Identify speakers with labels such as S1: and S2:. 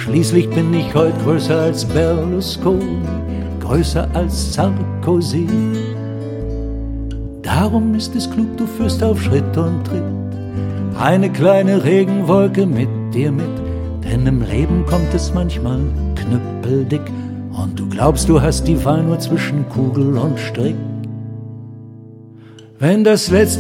S1: Schließlich bin ich heut größer als Berlusconi, größer als Sarkozy. Darum ist es klug, du führst auf Schritt und Tritt eine kleine Regenwolke mit dir mit, denn im Leben kommt es manchmal knüppeldick und du glaubst, du hast die Wahl nur zwischen Kugel und Strick. Wenn das letzte